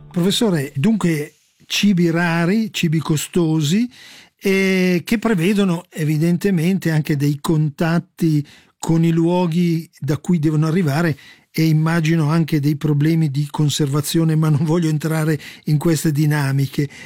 Professore, dunque cibi rari, cibi costosi che prevedono evidentemente anche dei contatti con i luoghi da cui devono arrivare e immagino anche dei problemi di conservazione, ma non voglio entrare in queste dinamiche.